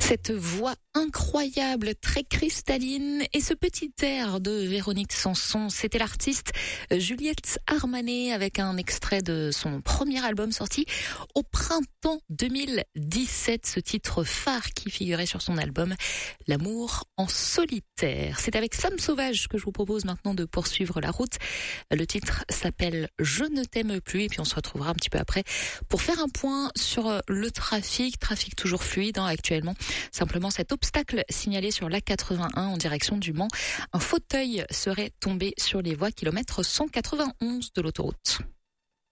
Cette voix incroyable, très cristalline, et ce petit air de Véronique Sanson, c'était l'artiste Juliette Armanet avec un extrait de son premier album sorti au printemps 2017, ce titre phare qui figurait sur son album L'amour en solitaire. C'est avec Sam Sauvage que je vous propose maintenant de poursuivre la route. Le titre s'appelle Je ne t'aime plus, et puis on se retrouvera un petit peu après pour faire un point sur le trafic toujours fluide actuellement. Simplement cet obstacle signalé sur l'A81 en direction du Mans. Un fauteuil serait tombé sur les voies kilomètre 191 de l'autoroute.